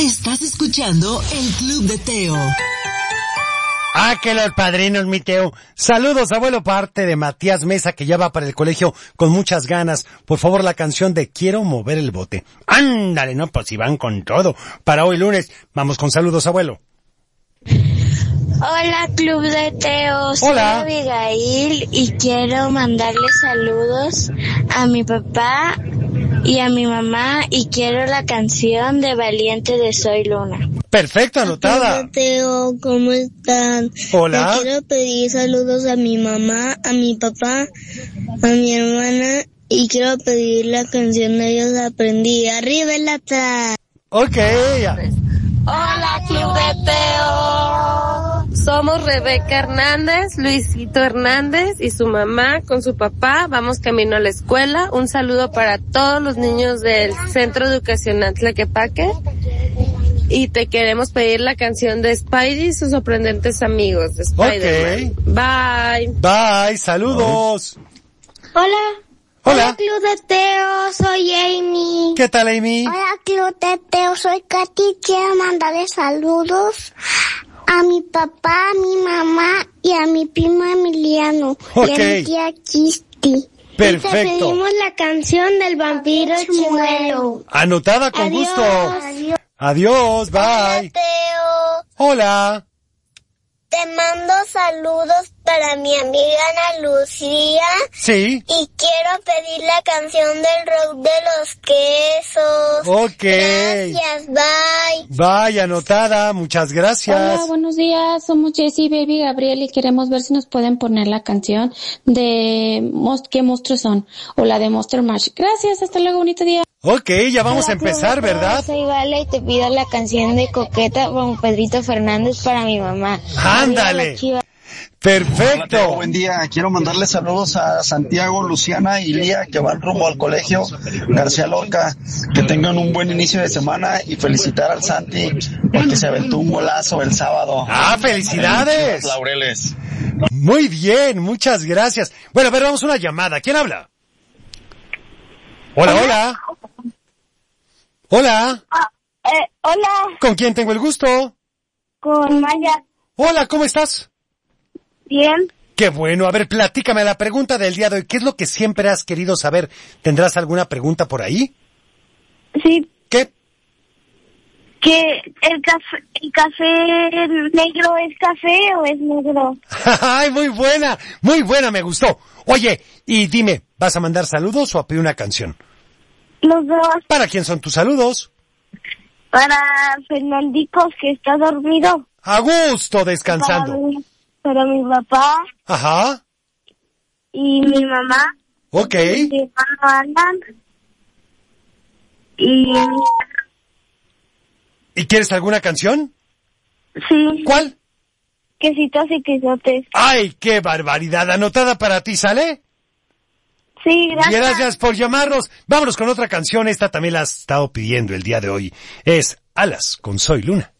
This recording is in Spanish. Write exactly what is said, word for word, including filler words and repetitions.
Estás escuchando el Club de Teo. Ah, que los padrinos, mi Teo. Saludos, abuelo, parte de Matías Mesa, que ya va para el colegio con muchas ganas. Por favor, la canción de Quiero mover el bote. Ándale, no, pues si van con todo. Para hoy lunes, vamos con saludos, abuelo. Hola, Club de Teo. Soy Hola. Abigail y quiero mandarle saludos a mi papá y a mi mamá y quiero la canción de Valiente de Soy Luna. Perfecto, anotada. Hola, Teo, ¿cómo están? Hola. Le quiero pedir saludos a mi mamá, a mi papá, a mi hermana y quiero pedir la canción de Ellos Aprendí. ¡Arriba el atrás! Ok. Hola, Club de Teo. Somos Rebeca Hernández, Luisito Hernández y su mamá con su papá. Vamos camino a la escuela. Un saludo para todos los niños del Centro Educacional Tlaquepaque. Y te queremos pedir la canción de Spidey y sus sorprendentes amigos de Spider-Man. Ok. Bye. Bye, saludos. Hola. Hola. Club de Teo, soy Amy. ¿Qué tal, Amy? Hola, Club de Teo, soy Katy. Quiero mandarle saludos a mi papá, a mi mamá y a mi primo Emiliano. Ok. Y a mi tía Kisti. Perfecto. Y te pedimos la canción del vampiro chimuelo. Anotada con Adiós. gusto. Adiós. Adiós, bye. Teo. Hola. Te mando saludos para mi amiga Ana Lucía. Sí. Y quiero pedir la canción del rock de los quesos. Ok. Gracias, bye. Bye, anotada, muchas gracias. Hola, buenos días, somos Jessie, Baby, Gabriel y queremos ver si nos pueden poner la canción de Mos- ¿Qué monstruos son? O la de Monster Mash. Gracias, hasta luego, bonito día. Ok, ya vamos a empezar, ¿verdad? Soy Vale y te pido la canción de Coqueta con Pedrito Fernández para mi mamá. Ándale. Perfecto. Hola, Teo, buen día. Quiero mandarle saludos a Santiago, Luciana y Lía que van rumbo al colegio García Lorca. Que tengan un buen inicio de semana y felicitar al Santi porque se aventó un golazo el sábado. Ah, felicidades. Laureles. Muy bien, muchas gracias. Bueno, a ver, vamos a una llamada. ¿Quién habla? Hola, hola. Hola. Ah, eh, hola, ¿Con quién tengo el gusto? con Maya. Hola, ¿cómo estás? Bien. Qué bueno. A ver, platícame la pregunta del día de hoy. ¿Qué es lo que siempre has querido saber? ¿Tendrás alguna pregunta por ahí? Sí, ¿Qué? que el café, el café negro es café o es negro. Ay, muy buena, muy buena, me gustó. Oye, y dime, ¿vas a mandar saludos o a pedir una canción? Los dos. ¿Para quién son tus saludos? Para Fernandicos que está dormido. A gusto, descansando. Para mi, para mi papá Ajá, y mi mamá. ok. Y mi hermano Alan. Y ¿Y quieres alguna canción? sí, ¿Cuál? quesitos y quesotes. Ay, qué barbaridad. Anotada para ti, ¿sale? Sí, gracias. Gracias por llamarnos. Vámonos con otra canción. Esta también la has estado pidiendo el día de hoy. Es Alas con Soy Luna.